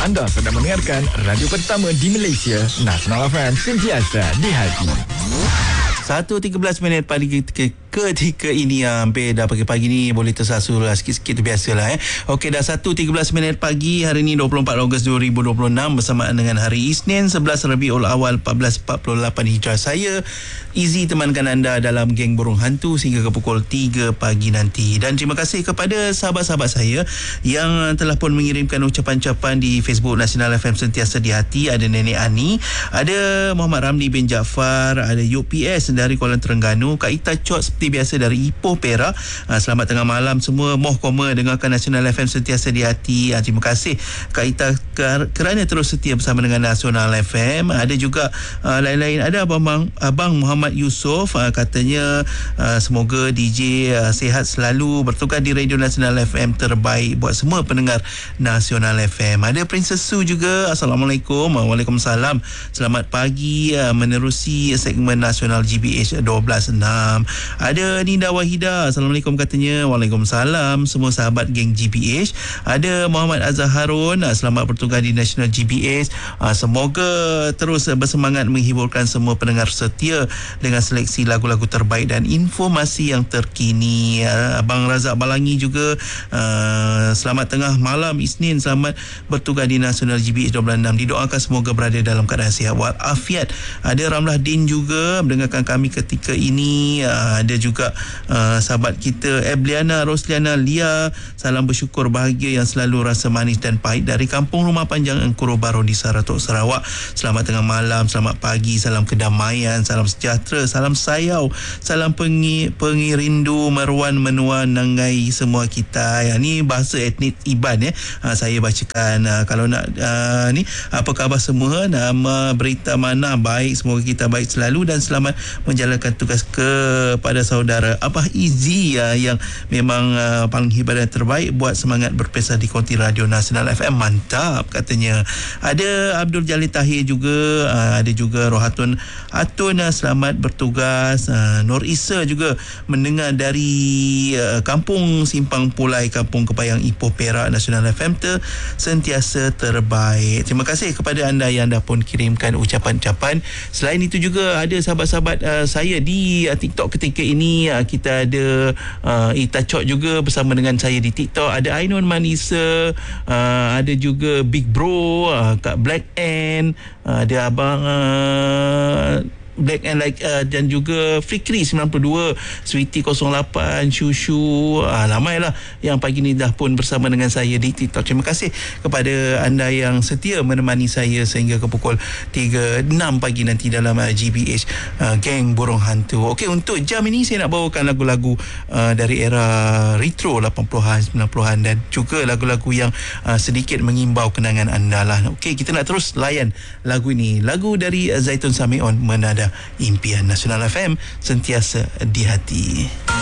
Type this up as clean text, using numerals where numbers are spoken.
Anda sedang mendengarkan radio pertama di Malaysia, Nasional FM, sentiasa di hati. 1.13 pagi ketika ini hampir dah pagi-pagi ni boleh tersasul lah sikit-sikit tu biasalah Okey, dah 1.13 pagi hari ni 24 Ogos 2026 bersamaan dengan hari Isnin 11 Rabiul Awal 1448 Hijrah. Saya Izzy temankan anda dalam geng burung hantu sehingga ke pukul 3 pagi nanti. Dan terima kasih kepada sahabat-sahabat saya yang telah pun mengirimkan ucapan-ucapan di Facebook Nasional FM Sentiasa di Hati. Ada Nenek Ani, ada Muhammad Ramli bin Jaafar, ada UPS dari Kuala Terengganu, Kak Ita Chot seperti biasa dari Ipoh Perak. Selamat tengah malam semua, moh koma dengarkan Nasional FM Sentiasa di Hati. Terima kasih Kak Ita kerana terus setia bersama dengan Nasional FM. Ada juga lain-lain, ada Abang Muhammad Yusof, katanya semoga DJ sihat selalu, bertugas di Radio Nasional FM terbaik buat semua pendengar Nasional FM. Ada Princess Su juga, Assalamualaikum. Waalaikumsalam, selamat pagi, menerusi segmen Nasional GBH 12.6. Ada Ninda Wahida, Assalamualaikum katanya. Waalaikumsalam semua sahabat geng GBH. Ada Muhammad Azhar Harun, selamat bertugas di Nasional GBH. Semoga terus bersemangat menghiburkan semua pendengar setia dengan seleksi lagu-lagu terbaik dan informasi yang terkini. Abang Razak Balangi juga, selamat tengah malam Isnin, selamat bertugas di Nasional GBH 12.6. Didoakan semoga berada dalam keadaan sihat walafiat. Ada Ramlah Din juga mendengarkan kami ketika ini. Ada juga sahabat kita Ebliana Rosliana Lia, salam bersyukur bahagia yang selalu rasa manis dan pahit dari Kampung Rumah Panjang Engkuro Baru di Saratok, Sarawak. Selamat tengah malam, selamat pagi, salam kedamaian, salam sejahtera, salam sayau, salam pengirindu Merwan Menua Nangai semua kita. Ni bahasa etnik Iban saya bacakan. Kalau nak ni apa khabar semua, nama berita mana baik, semoga kita baik selalu dan selamat menjalankan tugas kepada saudara Abah Izzy yang memang paling hebat dan terbaik buat semangat berpesta di konti Radio Nasional FM. Mantap katanya. Ada Abdul Jalil Tahir juga, ada juga Rohatun Atun, selamat bertugas. Nur Isa juga mendengar dari Kampung Simpang Pulai, Kampung Kepayang Ipoh Perak. Nasional FM sentiasa terbaik. Terima kasih kepada anda yang dah pun kirimkan ucapan-ucapan. Selain itu juga ada sahabat-sahabat saya di TikTok ketika ini. Kita ada Ita Chot juga bersama dengan saya di TikTok. Ada Ainun Manisa, ada juga Big Bro, Kak Black N, ada Abang Black and Like, dan juga Fikri 92, Sweetie 08, Shushu, ramailah yang pagi ni dah pun bersama dengan saya di TikTok. Terima kasih kepada anda yang setia menemani saya sehingga ke pukul 3.6 pagi nanti dalam GBH Geng Burung Hantu. Okey, untuk jam ini saya nak bawakan lagu-lagu dari era retro 80-an, 90-an dan juga lagu-lagu yang sedikit mengimbau kenangan anda lah. Okey, kita nak terus layan lagu ini. Lagu dari Zaitun Samion, Menada Impian. Nasional FM sentiasa di hati.